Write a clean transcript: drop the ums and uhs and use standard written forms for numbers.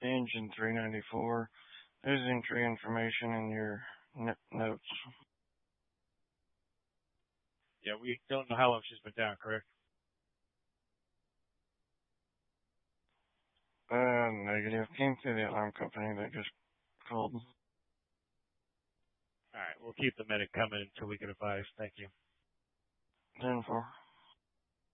Engine 394. There's entry information in your notes. Yeah, we don't know how long she's been down, correct? Negative. Came through the alarm company that just called. All right, we'll keep the medic coming until we get advice. Thank you. 10-4.